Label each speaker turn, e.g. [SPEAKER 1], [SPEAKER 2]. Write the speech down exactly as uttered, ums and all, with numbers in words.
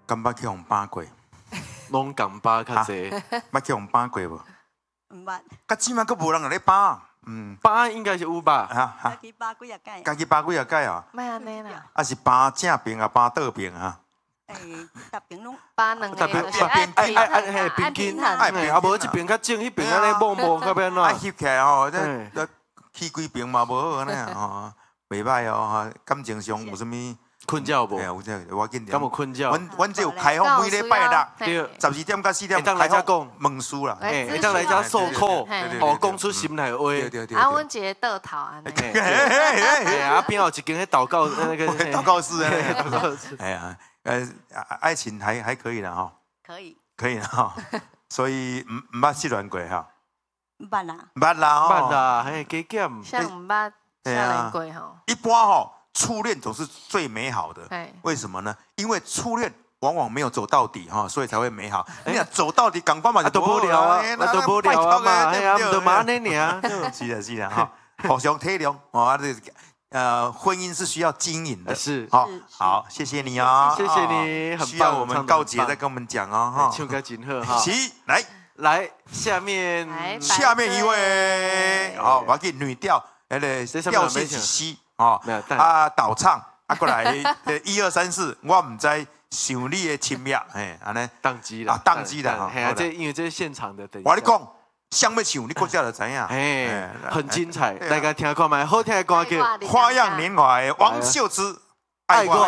[SPEAKER 1] 敢捌去互巴过？
[SPEAKER 2] 拢港巴较济，
[SPEAKER 1] 捌去互巴过无？
[SPEAKER 3] 唔捌。
[SPEAKER 1] 甲即摆佫无人来咧巴，嗯。
[SPEAKER 2] 巴应该是有吧？
[SPEAKER 1] 哈哈。
[SPEAKER 3] 家己巴几啊届？
[SPEAKER 1] 家己巴几啊届啊？
[SPEAKER 4] 卖安尼啦，
[SPEAKER 1] 啊是巴正边啊，巴倒边啊？
[SPEAKER 3] 诶，逐边拢
[SPEAKER 4] 巴两个
[SPEAKER 2] 特别
[SPEAKER 4] 就是爱
[SPEAKER 2] 爱爱爱
[SPEAKER 4] 平衡
[SPEAKER 2] 嘿
[SPEAKER 4] 啊，爱
[SPEAKER 2] 平均，
[SPEAKER 4] 平衡。
[SPEAKER 1] 爱平衡
[SPEAKER 2] 啊无一边较正，迄边安尼摸摸，较变
[SPEAKER 1] 啊，
[SPEAKER 2] 怎？
[SPEAKER 1] 翕起来吼，这
[SPEAKER 2] 嘿
[SPEAKER 1] 这起规边嘛无好安尼啊，吼，袂歹哦，哈，感情上有啥物？
[SPEAKER 2] 困觉无
[SPEAKER 1] 哎？有这我紧
[SPEAKER 2] 敢有困觉？
[SPEAKER 1] 阮阮这有开放每礼拜六
[SPEAKER 2] 对，
[SPEAKER 1] 十二点到四点
[SPEAKER 2] 会当来遮讲
[SPEAKER 1] 问书啦。
[SPEAKER 2] 哎，会当来遮诉苦，
[SPEAKER 4] 嘿
[SPEAKER 2] 哦，讲出心内话。
[SPEAKER 1] 对对对。
[SPEAKER 4] 啊，阮一个倒头安尼。
[SPEAKER 1] 嘿嘿嘿
[SPEAKER 2] 哎啊，边有一间迄祷告那个
[SPEAKER 1] 祷告室啊。
[SPEAKER 2] 祷告室。
[SPEAKER 1] 哎呀，呃，爱情还还可以啦哈。
[SPEAKER 3] 可以。
[SPEAKER 1] 可以啦哈，所以唔唔捌失恋过哈。
[SPEAKER 3] 唔捌啦。
[SPEAKER 1] 唔捌啦吼。
[SPEAKER 2] 捌啦，嘿，加减。
[SPEAKER 4] 像毋捌少年过吼。
[SPEAKER 1] 一般吼。初恋总是最美好的，为什么呢？因为初恋往往没有走到底哈，所以才会美好。你看走到底，赶快嘛就
[SPEAKER 2] 都无聊啊，那都无聊啊嘛，哎呀，唔都嘛那尔。
[SPEAKER 1] 是的，是的哈，互相体谅哦，这呃，婚姻是需要经营的，
[SPEAKER 2] 是
[SPEAKER 1] 好，好，谢谢你啊，
[SPEAKER 2] 谢谢你，很棒。
[SPEAKER 1] 需要我们告捷再跟我们讲哦哈，
[SPEAKER 2] 唱歌真好哈。
[SPEAKER 1] 起来，
[SPEAKER 2] 来，下面
[SPEAKER 1] 下面一位，好，我要给女调，那个调性是 C。哦，啊，导唱啊，过来，一二三四，我唔知想你的深夜，嘿，安尼
[SPEAKER 2] 宕机了，
[SPEAKER 1] 啊，宕机了，
[SPEAKER 2] 嘿啊，这因为这是现场的，等
[SPEAKER 1] 我跟你讲，想要唱，你国家就知影，
[SPEAKER 2] 哎，很精彩，大家听看麦，好听的歌曲，
[SPEAKER 1] 《花样年华》的王秀芝，爱我。